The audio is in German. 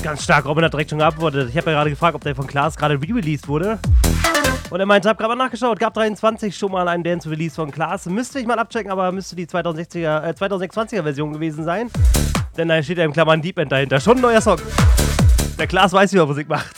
ganz stark. Robin hat direkt schon geantwortet. Ich habe ja gerade gefragt, ob der von Klaas gerade re-released wurde. Und er meinte, hab gerade mal nachgeschaut, gab 23 schon mal einen Dance-Release von Klaas. Müsste ich mal abchecken, aber müsste die 2026er Version gewesen sein. Denn da steht ja im Klammern Deep End dahinter. Schon ein neuer Song. Der Klaas weiß, wie er Musik macht.